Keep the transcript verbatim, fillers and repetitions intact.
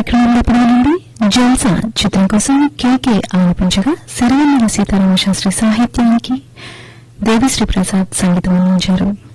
కార్యక్రమంలో పాల్గొనండి జల్సా చిత్రం కోసం కేకే ఆలపించగా సిరివెన్నెల సీతారామ శాస్త్రి సాహిత్యానికి దేవిశ్రీ ప్రసాద్ సంగీతం అందించారు.